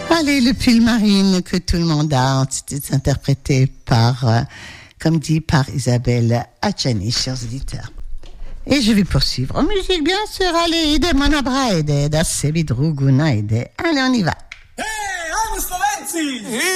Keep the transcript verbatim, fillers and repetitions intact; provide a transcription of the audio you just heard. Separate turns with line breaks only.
Allez, le pull marine que tout le monde a, c'était interprété par, euh, comme dit, par Isabelle Adjani, chers auditeurs. Et je vais poursuivre. En musique, bien sûr, allez, ide manabra ide, da sebi druguna ide. Allez, on y va.
Hey, I'm Slovenci!